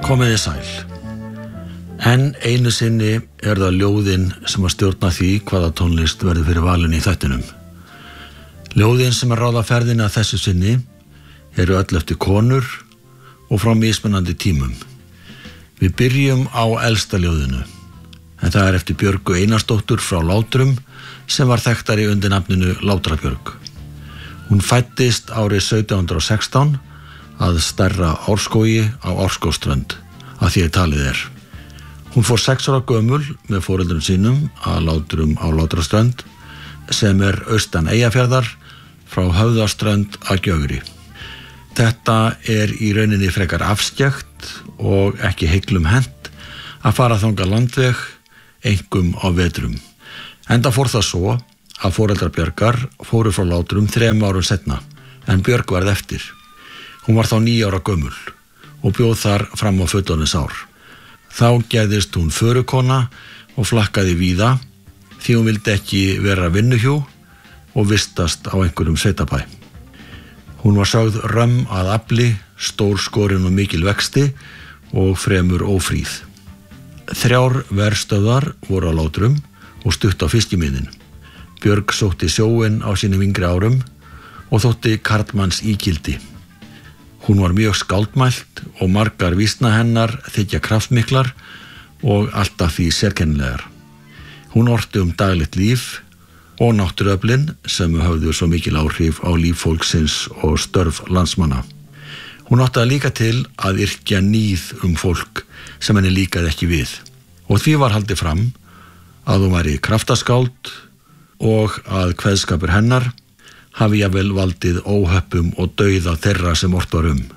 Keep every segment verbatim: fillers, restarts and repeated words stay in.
Komiði sæl. En einu sinni er það ljóðin sem að stjórna því hvaða tónlist verður fyrir valinu í þættinum. Ljóðin sem að ráða ferðina að þessu sinni eru öll eftir konur og frá mismunandi tímum. Við byrjum á elsta ljóðinu, en það er eftir Björgu Einarsdóttur frá Látrum sem var þekktari undir nafninu Látrabjörg. Hún fæddist árið sautján hundrað og sextán að stærra Árskógi á Árskógsströnd, að því að talið er. Hún fór sex ára gömul með foreldrum sínum að Látrum á Látraströnd, sem er austan Eyjafjarðar, frá Höfðaströnd að Gjögri. Þetta er í rauninni frekar afskekt og ekki heiglum hent að fara þangað landveg, einkum á vetrum. Enda fór það svo að foreldrar Björgar fóru frá Látrum þrem árum setna, en Björg varð eftir. Hún var þá níu ára gömul og bjóð þar fram á fullorðins ár. Þá gerðist hún förukona og flakkaði víða því hún vildi ekki vera vinnuhjú og vistast á einhverjum sveitabæ. Hún var sögð römm að afli, stór skorin og mikil vexti og fremur ófríð. Þrjár verstöðvar voru á Látrum og stutt á fiskimiðin. Björg sótti sjóinn á sínum yngri árum og þótti karlmanns ígildi. Hún var mjög skáldmælt og margar vísna hennar þykja kraftmiklar og alltaf því sérkennilegar. Hún orti um daglegt líf og náttúruöflin sem höfðu svo mikil áhrif á líf fólksins og störf landsmanna. Hún átti að líka til að yrkja níð um fólk sem henni líkaði ekki við, og því var haldið fram að hún væri kraftaskáld og að kveðskapur hennar hafi jafnvel valdið óhöppum og dauða þeirra sem ort var um.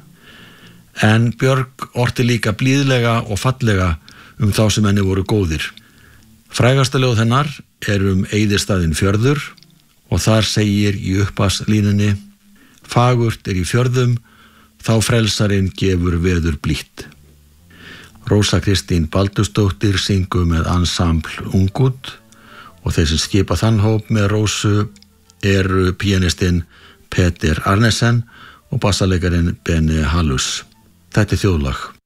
En Björg orti líka blíðlega og fallega um þá sem henni voru góðir. Frægasta ljóð hennar er um eyðistaðinn Fjörður og þar segir í upphafslínunni: fagurt er í fjörðum, þá frelsarinn gefur veður blítt. Rósa Kristín Baldursdóttir syngur með ansambl Ungút og þeir sem skipa þann hóp með Rósu eru píanistinn Peter Arnesen og bassalekarinn Benni Hallus. Þetta er þjóðlag.